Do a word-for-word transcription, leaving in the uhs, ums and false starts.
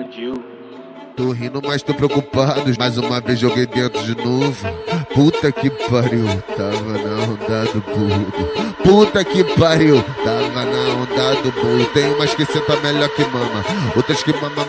Explodiu. Tô rindo, mas tô preocupado. Mais uma vez joguei dentro de novo. Puta que pariu, tava na onda do burro. Puta que pariu, tava na onda do burro. Tem umas que senta melhor que mama, outras que mama